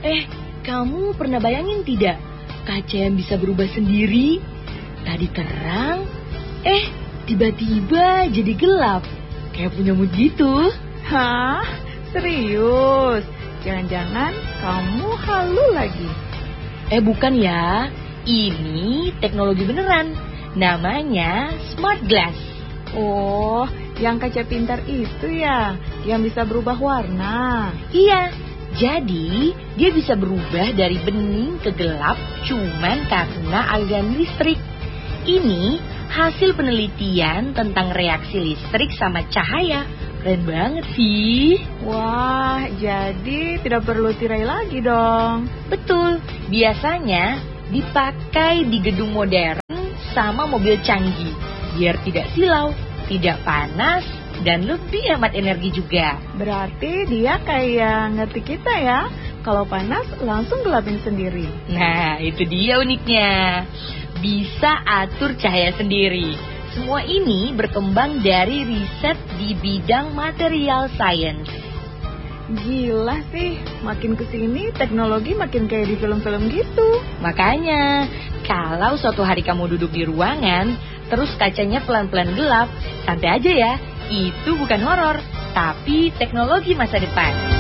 Kamu pernah bayangin tidak? Kaca yang bisa berubah sendiri. Tadi terang, tiba-tiba jadi gelap. Kayak punya mood gitu. Hah? Serius? Jangan-jangan kamu halu lagi? Bukan ya. Ini teknologi beneran. Namanya smart glass. Oh, yang kaca pintar itu ya, yang bisa berubah warna. Iya, jadi dia bisa berubah dari bening ke gelap cuman karena aliran listrik. Ini hasil penelitian tentang reaksi listrik sama cahaya. Keren banget sih. Wah, jadi tidak perlu tirai lagi dong. Betul, biasanya dipakai di gedung modern sama mobil canggih. Biar tidak silau, tidak panas, dan lebih hemat energi juga. Berarti dia kayak ngerti kita ya. Kalau panas langsung gelapin sendiri. Nah, itu dia uniknya. Bisa atur cahaya sendiri. Semua ini berkembang dari riset di bidang material science. Gila sih, makin kesini teknologi makin kayak di film-film gitu. Makanya, kalau suatu hari kamu duduk di ruangan, terus kacanya pelan-pelan gelap, santai aja ya. Itu bukan horor, tapi teknologi masa depan.